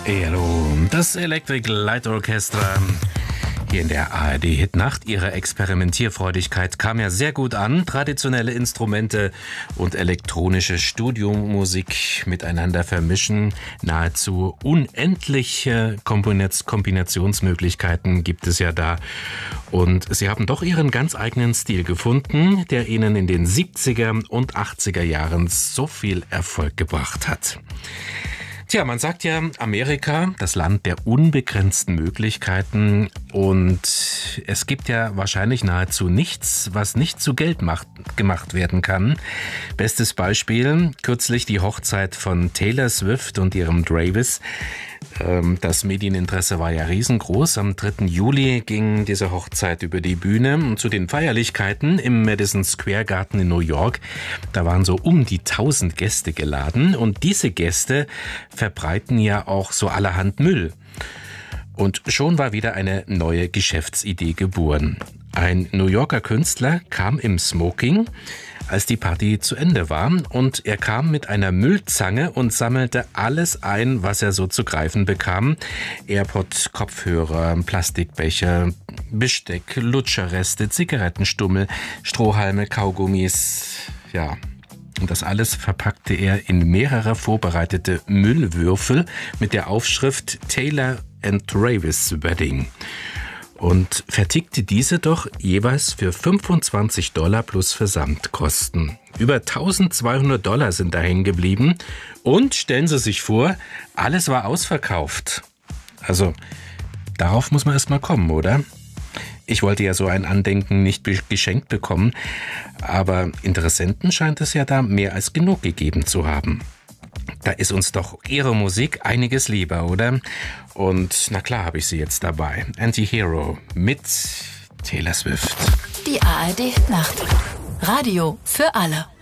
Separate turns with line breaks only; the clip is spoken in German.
Hallo, das Electric Light Orchestra hier in der ARD Hitnacht. Ihre Experimentierfreudigkeit kam ja sehr gut an. Traditionelle Instrumente und elektronische Studiomusik miteinander vermischen. Nahezu unendliche Kombinationsmöglichkeiten gibt es ja da. Und Sie haben doch Ihren ganz eigenen Stil gefunden, der Ihnen in den 70er und 80er Jahren so viel Erfolg gebracht hat. Tja, man sagt ja, Amerika, das Land der unbegrenzten Möglichkeiten, und es gibt ja wahrscheinlich nahezu nichts, was nicht zu Geld gemacht werden kann. Bestes Beispiel, kürzlich die Hochzeit von Taylor Swift und ihrem Travis. Das Medieninteresse war ja riesengroß. Am 3. Juli ging diese Hochzeit über die Bühne, und zu den Feierlichkeiten im Madison Square Garden in New York, da waren so um die 1000 Gäste geladen, und diese Gäste verbreiten ja auch so allerhand Müll. Und schon war wieder eine neue Geschäftsidee geboren. Ein New Yorker Künstler kam im Smoking, als die Party zu Ende war, und er kam mit einer Müllzange und sammelte alles ein, was er so zu greifen bekam. AirPod, Kopfhörer, Plastikbecher, Besteck, Lutscherreste, Zigarettenstummel, Strohhalme, Kaugummis, ja. Und das alles verpackte er in mehrere vorbereitete Müllwürfel mit der Aufschrift Taylor and Travis Wedding und vertickte diese doch jeweils für $25 plus Versandkosten. Über $1200 sind da hängen geblieben, und stellen Sie sich vor, alles war ausverkauft. Also, darauf muss man erst mal kommen, oder? Ich wollte ja so ein Andenken nicht geschenkt bekommen, aber Interessenten scheint es ja da mehr als genug gegeben zu haben. Da ist uns doch Ihre Musik einiges lieber, oder? Und na klar habe ich sie jetzt dabei. Anti-Hero mit Taylor Swift.
Die ARD Hitnacht. Radio für alle.